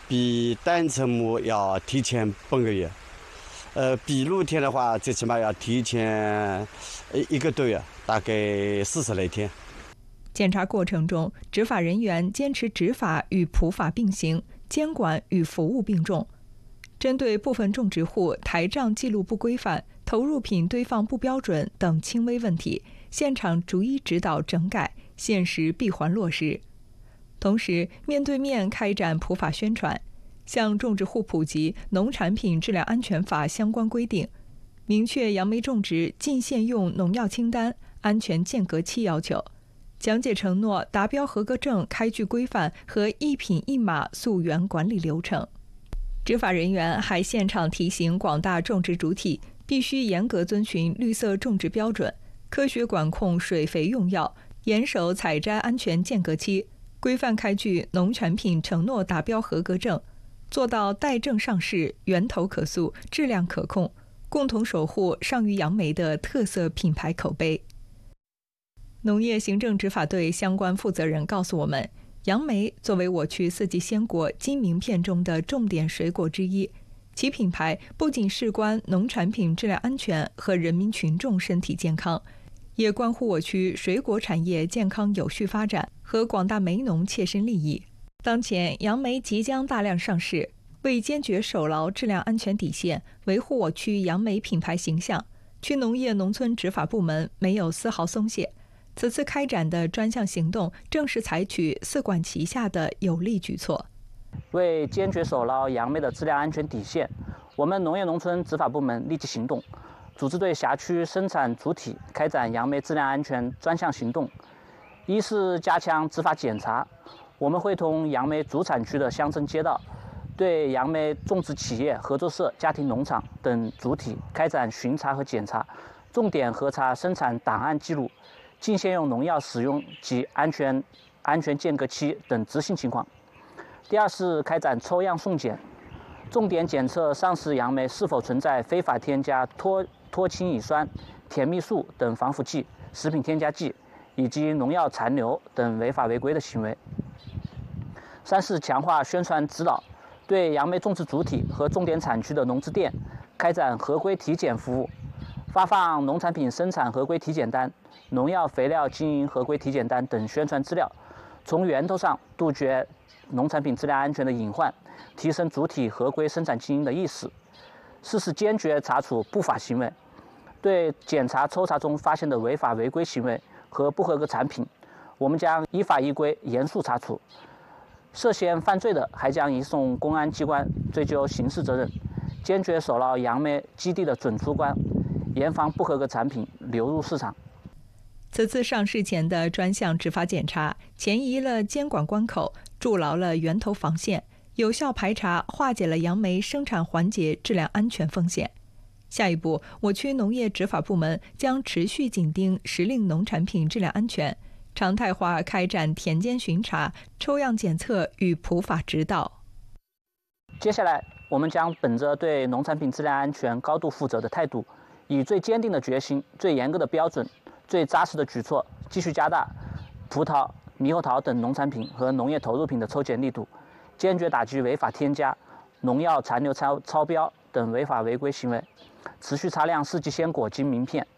比单层膜要提前半个月，比露天的话，最起码要提前1个多月，大概40来天。 检查过程中，执法人员坚持执法与普法并行，监管与服务并重。针对部分种植户台账记录不规范、投入品堆放不标准等轻微问题，现场逐一指导整改，限时闭环落实。同时，面对面开展普法宣传，向种植户普及《农产品质量安全法》相关规定，明确杨梅种植禁限用农药清单、安全间隔期要求，讲解承诺达标合格证开具规范和一品一码溯源管理流程。执法人员还现场提醒广大种植主体，必须严格遵循绿色种植标准，科学管控水肥用药，严守采摘安全间隔期，规范开具农产品承诺达标合格证，做到带证上市、源头可溯、质量可控，共同守护上虞杨梅的特色品牌口碑。农业行政执法队相关负责人告诉我们，杨梅作为我区四季鲜果金名片中的重点水果之一，其品牌不仅事关农产品质量安全和人民群众身体健康，也关乎我区水果产业健康有序发展和广大梅农切身利益。当前杨梅即将大量上市，为坚决守牢质量安全底线，维护我区杨梅品牌形象，区农业农村执法部门没有丝毫松懈。此次开展的专项行动正是采取四管齐下的有力举措。 为坚决守牢杨梅的质量安全底线，我们农业农村执法部门立即行动，组织对辖区生产主体开展杨梅质量安全专项行动。一是加强执法检查，我们会同杨梅主产区的乡镇街道，对杨梅种植企业、合作社、家庭农场等主体开展巡查和检查，重点核查生产档案记录、禁限用农药使用及安全间隔期等执行情况。第二是开展抽样送检，重点检测上市杨梅是否存在非法添加脱氢乙酸、甜蜜素等防腐剂、食品添加剂以及农药残留等违法违规的行为。三是强化宣传指导，对杨梅种植主体和重点产区的农资店开展合规体检服务，发放农产品生产合规体检单、农药肥料经营合规体检单等宣传资料，从源头上杜绝农产品质量安全的隐患，提升主体合规生产经营的意识。四是坚决查处不法行为，对检查抽查中发现的违法违规行为和不合格产品，我们将依法依规严肃查处，涉嫌犯罪的还将移送公安机关追究刑事责任，坚决守牢杨梅基地的准出关，严防不合格产品流入市场。 此次上市前的专项执法检查，前移了监管关口，筑牢了源头防线，有效排查化解了杨梅生产环节质量安全风险。下一步，我区农业执法部门将持续紧盯时令农产品质量安全，常态化开展田间巡查、抽样检测与普法指导。 接下来，我们将本着对农产品质量安全高度负责的态度，以最坚定的决心、最严格的标准、最扎实的举措，继续加大葡萄、猕猴桃等农产品和农业投入品的抽检力度，坚决打击违法添加、农药残留超标等违法违规行为，持续擦亮四季鲜果金名片。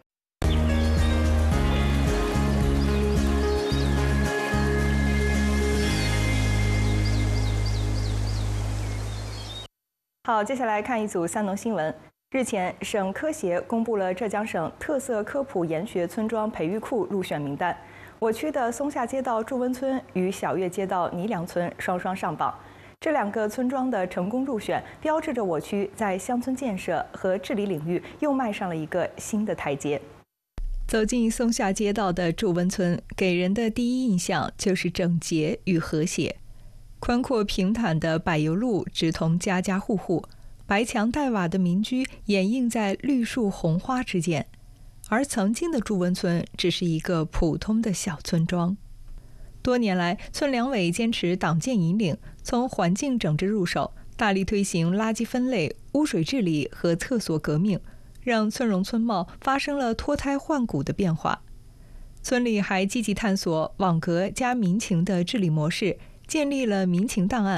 好，接下来看一组三农新闻。日前，省科协公布了浙江省特色科普研学村庄培育库入选名单，我区的松下街道祝温村与小月街道倪良村双双上榜。这两个村庄的成功入选，标志着我区在乡村建设和治理领域又迈上了一个新的台阶。走进松下街道的祝温村，给人的第一印象就是整洁与和谐。宽阔平坦的柏油路直通家家户户，白墙黛瓦的民居掩映在绿树红花之间，而曾经的祝温村只是一个普通的小村庄。多年来，村两委坚持党建引领，从环境整治入手，大力推行垃圾分类、污水治理和厕所革命，让村容村貌发生了脱胎换骨的变化。村里还积极探索网格加民情的治理模式，建立了民情档案，